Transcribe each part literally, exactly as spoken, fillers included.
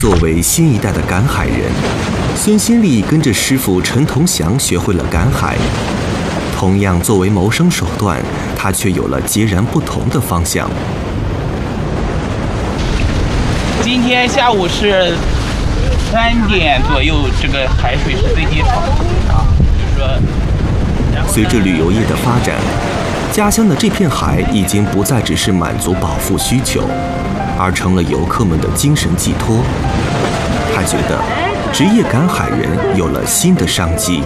作为新一代的赶海人，孙新利跟着师傅陈同祥学会了赶海。同样作为谋生手段，他却有了截然不同的方向。 今天下午是三点左右，这个海水是最低潮啊，就是说， 随着旅游业的发展，家乡的这片海已经不再只是满足饱腹需求，而成了游客们的精神寄托。他觉得，职业赶海人有了新的商机。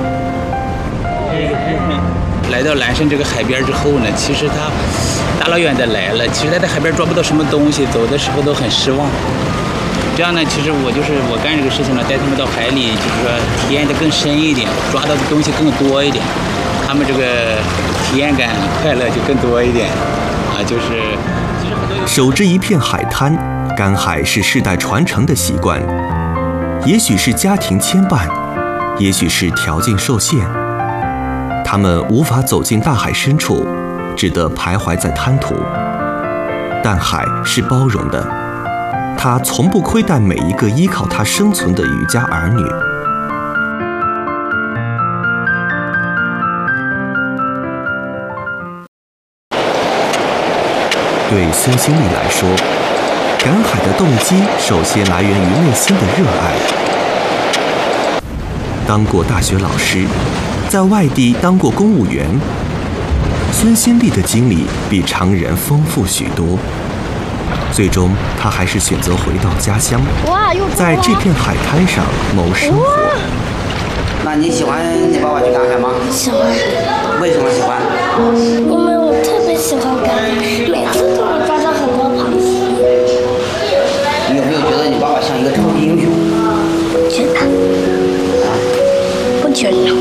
来到蓝山这个海边之后呢，其实他大老远的来了，其实他在海边抓不到什么东西，走的时候都很失望。这样呢，其实我就是我干这个事情呢，带他们到海里，就是说体验的更深一点，抓到的东西更多一点，他们这个体验感、快乐就更多一点啊，就是。 守着一片海滩，赶海是世代传承的习惯，也许是家庭牵绊，也许是条件受限。他们无法走进大海深处，只得徘徊在滩涂。但海是包容的，它从不亏待每一个依靠它生存的渔家儿女。对孙新利来说，赶海的动机首先来源于内心的热爱。当过大学老师，在外地当过公务员，孙新利的经历比常人丰富许多。最终，他还是选择回到家乡，在这片海滩上谋生活。 那你喜欢你爸爸去赶海吗？ 喜欢。 为什么喜欢？ 因为我特别喜欢赶海，每次都能抓到很多螃蟹。 你有没有觉得你爸爸像一个超级英雄？ 觉得。啊？不觉得。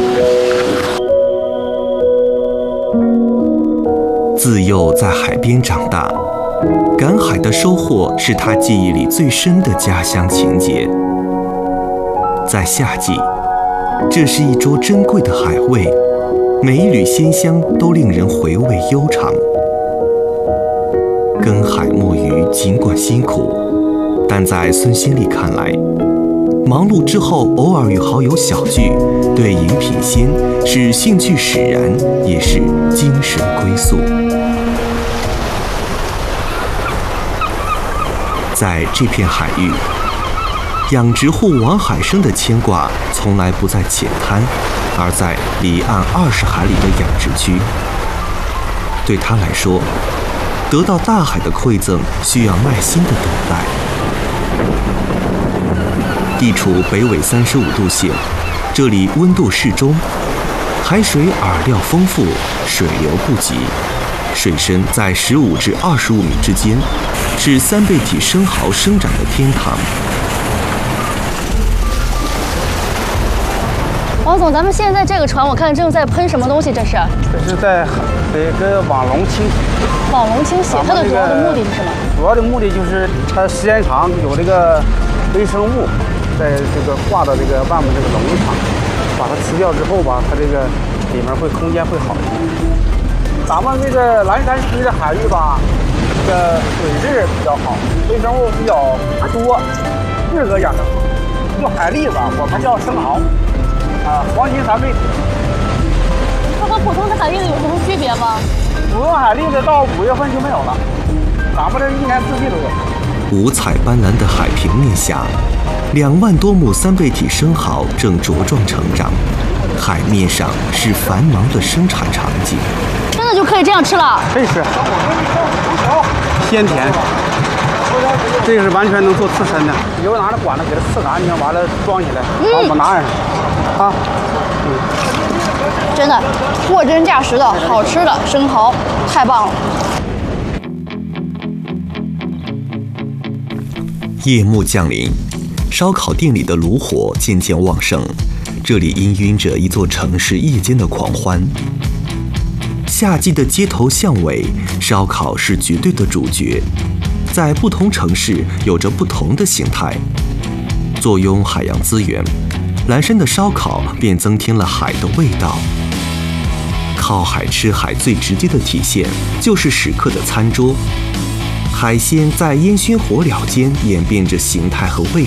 自幼在海边长大，赶海的收获是他记忆里最深的家乡情结。在夏季，这是一桌珍贵的海味，每一缕鲜香都令人回味悠长。耕海摸鱼尽管辛苦，但在孙新利看来，忙碌之后偶尔与好友小聚，对饮品鲜是兴趣使然，也是精神归宿。在这片海域，养殖户王海生的牵挂从来不在浅滩，而在离岸二十海里的养殖区。对他来说，得到大海的馈赠需要耐心的等待。地处北纬三十五度线，这里温度适中，海水饵料丰富，水流不急，水深在十五至二十五米之间，是三倍体生蚝生长的天堂。 王总，咱们现在这个船，我看正在喷什么东西？这是？ 这是在给个网笼清洗。 网笼清洗，它的主要的目的是什么？ 主要的目的就是它时间长有这个微生物在这个挂到这个外面这个笼子上，把它吃掉之后吧，它这个里面会空间会好一点。咱们这个蓝山区的海域吧，这个水质比较好，微生物比较多，适合养生。用海蛎吧，我们叫生蚝。啊，黄金三倍体。 它和普通的海蛎子有什么区别吗？ 普通海蛎子到五月份就没有了，咱们这一年四季都有。 五彩斑斓的海平面下，两万多亩三倍体生蚝正茁壮成长，海面上是繁忙的生产场景。 真的就可以这样吃了？ 可以吃，鲜甜。这个是完全能做刺身的，以后拿着管子给它刺干净，完了装起来，好，我们拿上啊。嗯， 真的货真价实的好吃的生蚝，太棒了。 夜幕降临，烧烤店里的炉火渐渐旺盛，这里氤氲着一座城市夜间的狂欢。夏季的街头巷尾，烧烤是绝对的主角，在不同城市有着不同的形态。坐拥海洋资源，蓝山的烧烤便增添了海的味道。靠海吃海最直接的体现就是食客的餐桌，海鲜在烟熏火燎间演变着形态和味